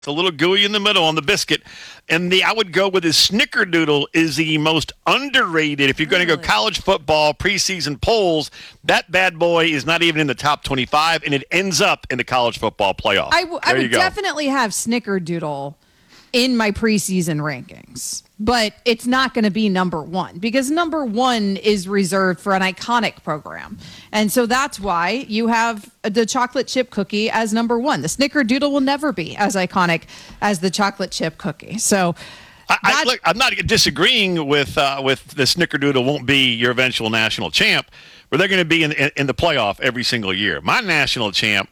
It's a little gooey in the middle on the biscuit. And I would go with his Snickerdoodle is the most underrated. If you're going to go college football preseason polls, that bad boy is not even in the top 25, and it ends up in the college football playoff. I would definitely have Snickerdoodle in my preseason rankings, but it's not going to be number one because number one is reserved for an iconic program. And so that's why you have the chocolate chip cookie as number one. The Snickerdoodle will never be as iconic as the chocolate chip cookie. So I'm not disagreeing with the Snickerdoodle won't be your eventual national champ, but they're going to be in the playoff every single year. My national champ,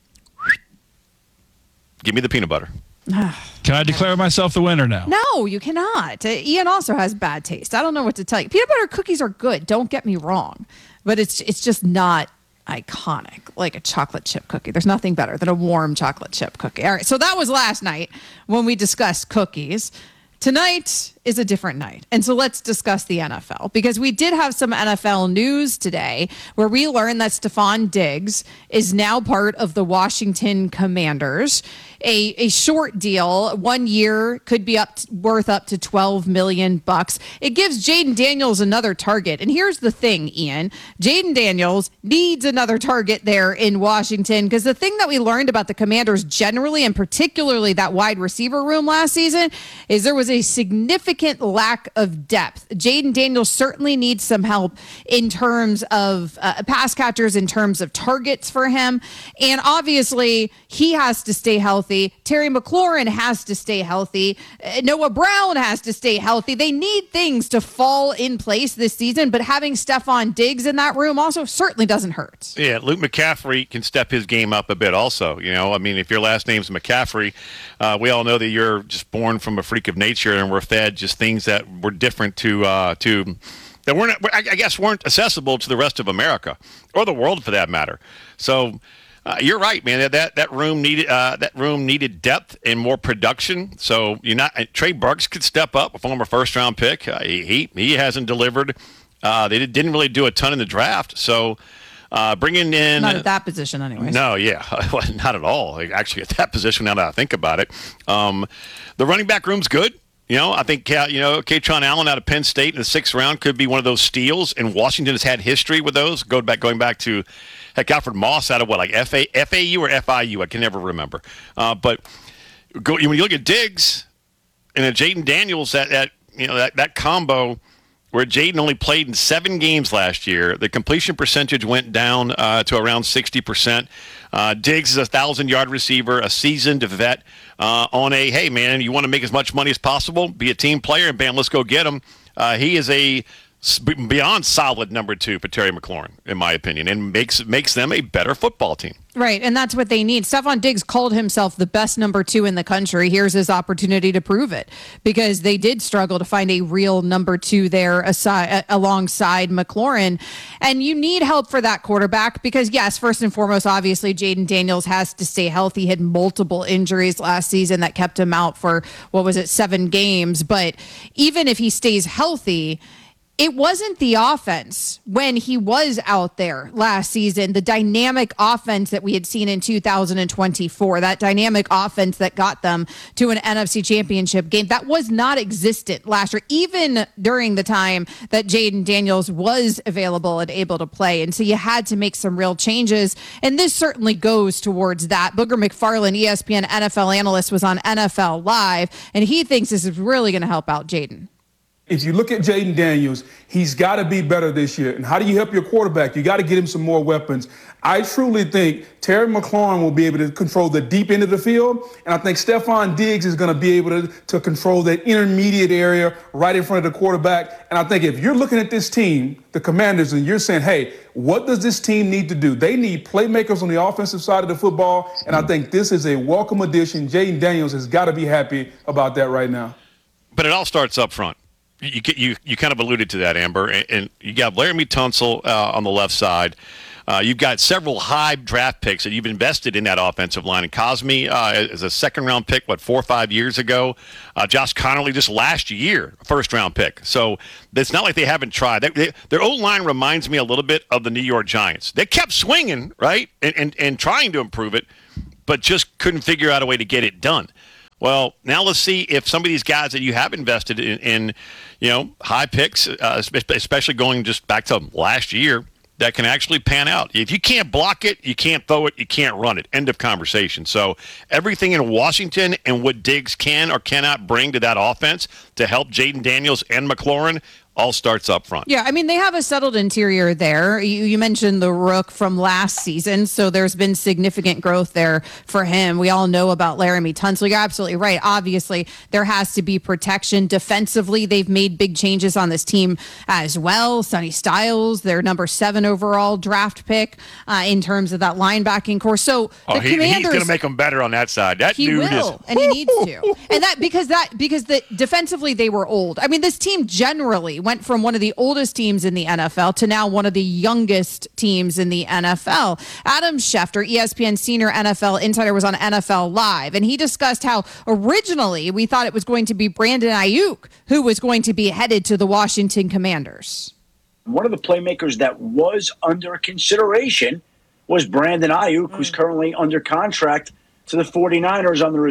give me the peanut butter. Can I declare myself the winner now? No, you cannot. Ian also has bad taste. I don't know what to tell you. Peanut butter cookies are good. Don't get me wrong. But it's just not iconic like a chocolate chip cookie. There's nothing better than a warm chocolate chip cookie. All right, so that was last night when we discussed cookies. Tonight is a different night. And so let's discuss the NFL because we did have some NFL news today where we learned that Stephon Diggs is now part of the Washington Commanders. A short deal, 1 year, could be worth up to $12 million. It gives Jayden Daniels another target. And here's the thing, Ian. Jayden Daniels needs another target there in Washington because the thing that we learned about the Commanders generally and particularly that wide receiver room last season is there was a significant lack of depth. Jayden Daniels certainly needs some help in terms of pass catchers, in terms of targets for him. And obviously, he has to stay healthy. Terry McLaurin has to stay healthy. Noah Brown has to stay healthy. They need things to fall in place this season, but having Stephon Diggs in that room also certainly doesn't hurt. Yeah, Luke McCaffrey can step his game up a bit also. You know, I mean, if your last name's McCaffrey, we all know that you're just born from a freak of nature and we're fed just things that were different that weren't accessible to the rest of America or the world for that matter. So you're right, man. That room needed depth and more production. So Trey Burks could step up, a former first-round pick. He hasn't delivered. They didn't really do a ton in the draft. So bringing in not at that position, anyways. No, yeah, not at all. Actually, at that position, now that I think about it, the running back room's good. You know, I think Kaytron Allen out of Penn State in the 6th round could be one of those steals, and Washington has had history with those. Going back to Alfred Moss out of FAU or FIU? I can never remember. But when you look at Diggs and Jayden Daniels, that combo where Jayden only played in 7 games last year, the completion percentage went down to around 60%. Diggs is a 1,000-yard receiver, a seasoned vet hey, man, you want to make as much money as possible, be a team player, and bam, let's go get him. He is a beyond solid number 2 for Terry McLaurin, in my opinion, and makes them a better football team. Right, and that's what they need. Stephon Diggs called himself the best number 2 in the country. Here's his opportunity to prove it because they did struggle to find a real number 2 there alongside McLaurin. And you need help for that quarterback because, yes, first and foremost, obviously, Jayden Daniels has to stay healthy. He had multiple injuries last season that kept him out for, 7 games. But even if he stays healthy, it wasn't the offense when he was out there last season, the dynamic offense that we had seen in 2024, that dynamic offense that got them to an NFC championship game. That was not existent last year, even during the time that Jayden Daniels was available and able to play. And so you had to make some real changes. And this certainly goes towards that. Booger McFarland, ESPN NFL analyst, was on NFL Live, and he thinks this is really going to help out Jayden. If you look at Jayden Daniels, he's got to be better this year. And how do you help your quarterback? You got to get him some more weapons. I truly think Terry McLaurin will be able to control the deep end of the field. And I think Stephon Diggs is going to be able to control that intermediate area right in front of the quarterback. And I think if you're looking at this team, the Commanders, and you're saying, hey, what does this team need to do? They need playmakers on the offensive side of the football. And I think this is a welcome addition. Jayden Daniels has got to be happy about that right now. But it all starts up front. You kind of alluded to that, Amber, and you got Laramie Tunsil on the left side. You've got several high draft picks that you've invested in that offensive line. And Cosme is a second-round pick, 4 or 5 years ago. Josh Connerly just last year, first-round pick. So it's not like they haven't tried. Their O-line reminds me a little bit of the New York Giants. They kept swinging, right, and trying to improve it, but just couldn't figure out a way to get it done. Well, now let's see if some of these guys that you have invested in high picks, especially going just back to last year, that can actually pan out. If you can't block it, you can't throw it, you can't run it. End of conversation. So everything in Washington and what Diggs can or cannot bring to that offense to help Jaden Daniels and McLaurin all starts up front. Yeah, I mean, they have a settled interior there. You mentioned the Rook from last season, so there's been significant growth there for him. We all know about Laramie Tunsil. You're absolutely right. Obviously, there has to be protection. Defensively, they've made big changes on this team as well. Sonny Styles, their number 7 overall draft pick in terms of that linebacking core. So the Commanders, he's going to make them better on that side. That he dude will, is, and he needs to. And because defensively they were old. I mean, this team generally went from one of the oldest teams in the NFL to now one of the youngest teams in the NFL. Adam Schefter, ESPN senior NFL insider, was on NFL Live, and he discussed how originally we thought it was going to be Brandon Ayuk who was going to be headed to the Washington Commanders. One of the playmakers that was under consideration was Brandon Ayuk, who's currently under contract to the 49ers on the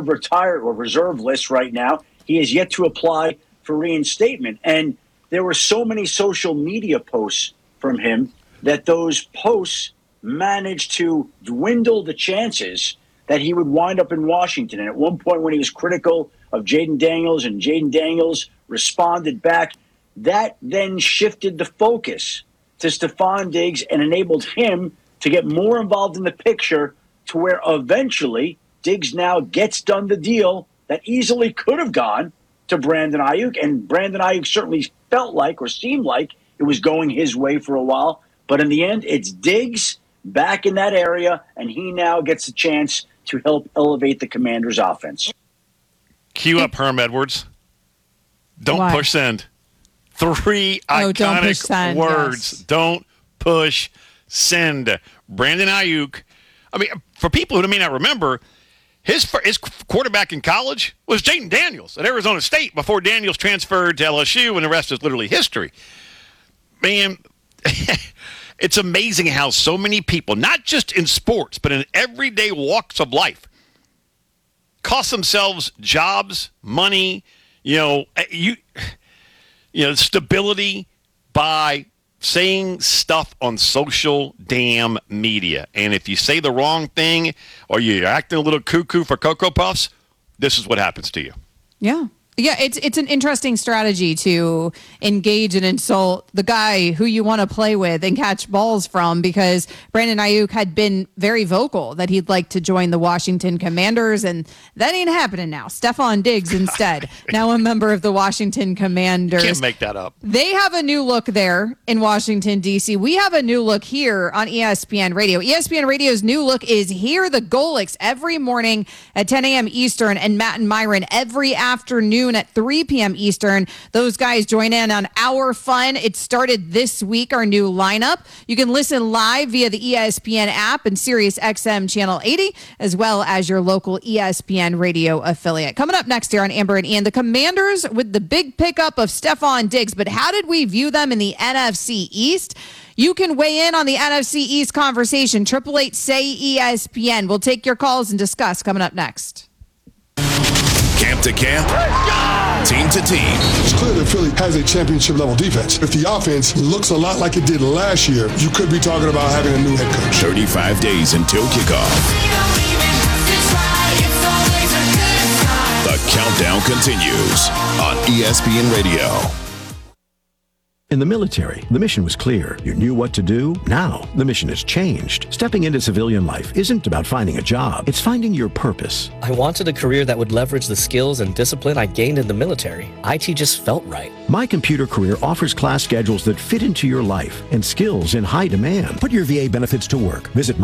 reserve list right now. He has yet to apply for reinstatement. And there were so many social media posts from him that those posts managed to dwindle the chances that he would wind up in Washington. And at one point when he was critical of Jaden Daniels and Jaden Daniels responded back, that then shifted the focus to Stephon Diggs and enabled him to get more involved in the picture to where eventually Diggs now gets done the deal that easily could have gone to Brandon Ayuk. And Brandon Ayuk certainly felt like or seemed like it was going his way for a while. But in the end, it's Diggs back in that area, and he now gets a chance to help elevate the Commanders' offense. Cue up Herm Edwards. Don't push send. 3 iconic words. Yes. Don't push send. Brandon Ayuk. I mean, for people who may not remember, his quarterback in college was Jaden Daniels at Arizona State before Daniels transferred to LSU, and the rest is literally history. Man, it's amazing how so many people, not just in sports, but in everyday walks of life, cost themselves jobs, money, stability by saying stuff on social damn media. And if you say the wrong thing or you're acting a little cuckoo for Cocoa Puffs, this is what happens to you. Yeah. Yeah, it's an interesting strategy to engage and insult the guy who you want to play with and catch balls from, because Brandon Ayuk had been very vocal that he'd like to join the Washington Commanders, and that ain't happening now. Stephon Diggs instead, now a member of the Washington Commanders. Can't make that up. They have a new look there in Washington, D.C. We have a new look here on ESPN Radio. ESPN Radio's new look is Hear the Golics every morning at 10 a.m. Eastern, and Matt and Myron every afternoon at 3 p.m. Eastern. Those guys join in on our fun. It started this week, our new lineup. You can listen live via the ESPN app and Sirius XM Channel 80, as well as your local ESPN radio affiliate. Coming up next here on Amber and Ian, the Commanders with the big pickup of Stephon Diggs, but how did we view them in the NFC East? You can weigh in on the NFC East conversation. 888-SAY-ESPN. We'll take your calls and discuss coming up next. Camp to camp, team to team. It's clear that Philly has a championship-level defense. If the offense looks a lot like it did last year, you could be talking about having a new head coach. 35 days until kickoff. The countdown continues on ESPN Radio. In the military, the mission was clear. You knew what to do. Now, the mission has changed. Stepping into civilian life isn't about finding a job. It's finding your purpose. I wanted a career that would leverage the skills and discipline I gained in the military. IT just felt right. My Computer Career offers class schedules that fit into your life and skills in high demand. Put your VA benefits to work. Visit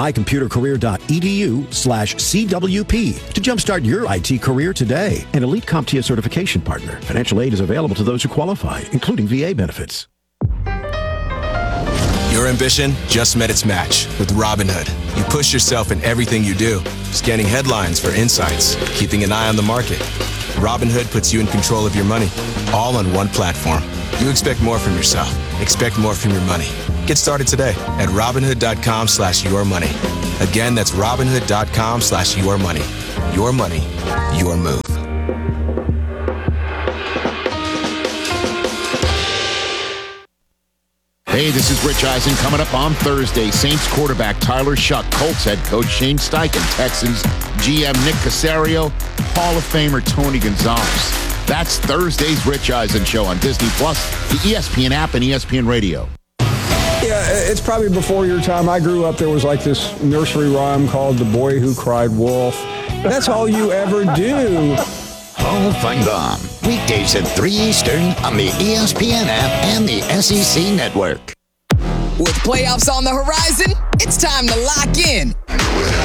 mycomputercareer.edu/CWP to jumpstart your IT career today. An elite CompTIA certification partner. Financial aid is available to those who qualify, including VA benefits. Your ambition just met its match with Robinhood. You push yourself in everything you do, scanning headlines for insights, keeping an eye on the market. Robinhood puts you in control of your money, all on one platform. You expect more from yourself. Expect more from your money. Get started today at Robinhood.com/yourmoney. Again, that's Robinhood.com/yourmoney. Your money, your move. Hey, this is Rich Eisen. Coming up on Thursday, Saints quarterback Tyler Shuck, Colts head coach Shane Steichen, Texans GM Nick Caserio, Hall of Famer Tony Gonzalez. That's Thursday's Rich Eisen Show on Disney+, the ESPN app, and ESPN Radio. Yeah, it's probably before your time. I grew up, there was like this nursery rhyme called The Boy Who Cried Wolf. That's all you ever do. Hall of Fun Gone. Weekdays at 3 Eastern on the ESPN app and the SEC Network. With playoffs on the horizon, it's time to lock in.